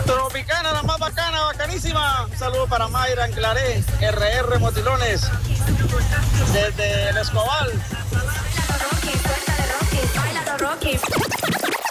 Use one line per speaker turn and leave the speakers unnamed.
Tropicana, la más bacana, bacanísima. Un saludo para Mayra Anclaré, RR Motilones, desde el Escobal.